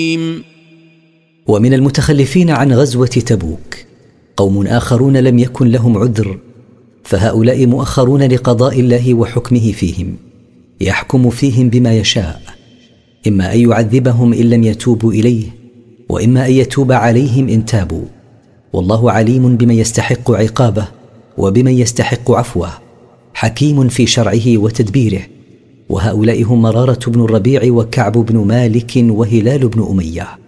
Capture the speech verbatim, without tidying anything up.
ومن المتخلفين عن غزوة تبوك قوم آخرون لم يكن لهم عذر، فهؤلاء مؤخرون لقضاء الله وحكمه فيهم، يحكم فيهم بما يشاء، إما أن يعذبهم إن لم يتوبوا إليه، وإما أن يتوب عليهم إن تابوا، والله عليم بمن يستحق عقابه وبمن يستحق عفوه، حكيم في شرعه وتدبيره. وهؤلاء هم مرارة بن الربيع وكعب بن مالك وهلال بن أمية.